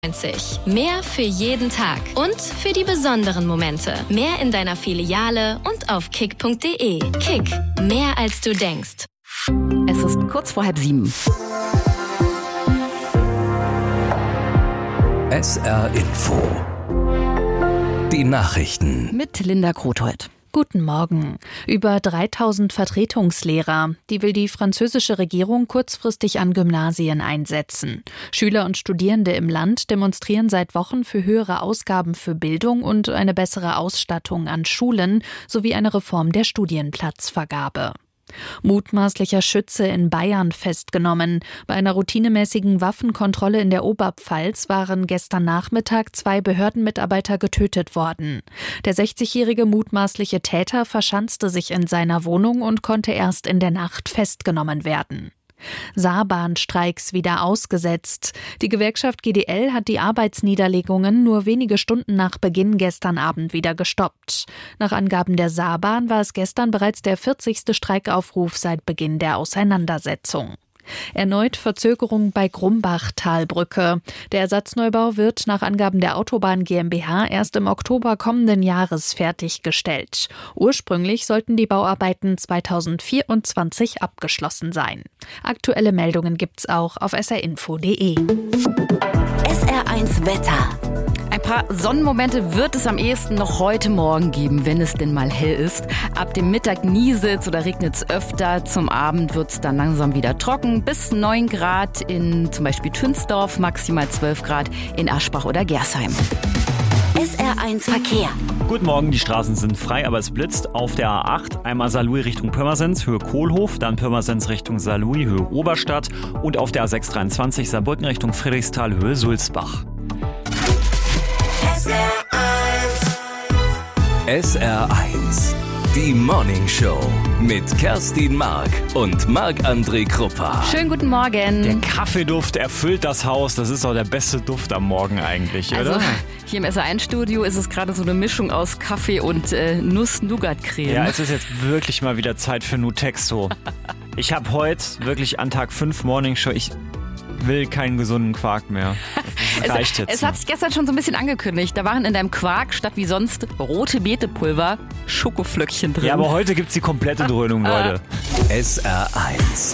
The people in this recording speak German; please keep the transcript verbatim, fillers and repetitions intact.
Mehr für jeden Tag und für die besonderen Momente. Mehr in deiner Filiale und auf kick punkt de. Kick, mehr als du denkst. Es ist kurz vor halb sieben. S R Info. Die Nachrichten. Mit Linda Krothold. Guten Morgen. Über dreitausend Vertretungslehrer, die will die französische Regierung kurzfristig an Gymnasien einsetzen. Schüler und Studierende im Land demonstrieren seit Wochen für höhere Ausgaben für Bildung und eine bessere Ausstattung an Schulen sowie eine Reform der Studienplatzvergabe. Mutmaßlicher Schütze in Bayern festgenommen. Bei einer routinemäßigen Waffenkontrolle in der Oberpfalz waren gestern Nachmittag zwei Behördenmitarbeiter getötet worden. Der sechzigjährige mutmaßliche Täter verschanzte sich in seiner Wohnung und konnte erst in der Nacht festgenommen werden. Saarbahnstreiks wieder ausgesetzt. Die Gewerkschaft G D L hat die Arbeitsniederlegungen nur wenige Stunden nach Beginn gestern Abend wieder gestoppt. Nach Angaben der Saarbahn war es gestern bereits der vierzigste Streikaufruf seit Beginn der Auseinandersetzung. Erneut Verzögerung bei Grumbach-Talbrücke. Der Ersatzneubau wird nach Angaben der Autobahn GmbH erst im Oktober kommenden Jahres fertiggestellt. Ursprünglich sollten die Bauarbeiten zweitausendvierundzwanzig abgeschlossen sein. Aktuelle Meldungen gibt's auch auf s r info punkt de. S R eins Wetter. Ein paar Sonnenmomente wird es am ehesten noch heute Morgen geben, wenn es denn mal hell ist. Ab dem Mittag nieselt's oder regnet's öfter. Zum Abend wird's dann langsam wieder trocken. Bis neun Grad in zum Beispiel Tünsdorf, maximal zwölf Grad in Aschbach oder Gersheim. S R eins Verkehr. Guten Morgen, die Straßen sind frei, aber es blitzt. Auf der A acht einmal Saarlouis Richtung Pirmasens, Höhe Kohlhof, dann Pirmasens Richtung Saarlouis, Höhe Oberstadt und auf der A sechs dreiundzwanzig Saarbrücken Richtung Friedrichsthal, Höhe Sulzbach. S R eins. Die Morning Show mit Kerstin Mark und Marc-André Kruppa. Schönen guten Morgen. Der Kaffeeduft erfüllt das Haus. Das ist auch der beste Duft am Morgen eigentlich, also, oder? Hier im S R eins Studio ist es gerade so eine Mischung aus Kaffee und äh, Nuss-Nougat-Creme. Ja, es ist jetzt wirklich mal wieder Zeit für Nutexto. Ich habe heute wirklich an Tag fünf Morning Show. Ich will keinen gesunden Quark mehr. Das reicht es, jetzt. Es hat sich gestern schon so ein bisschen angekündigt. Da waren in deinem Quark statt wie sonst rote Beetepulver Schokoflöckchen drin. Ja, aber heute gibt's die komplette Dröhnung, Leute. S R eins.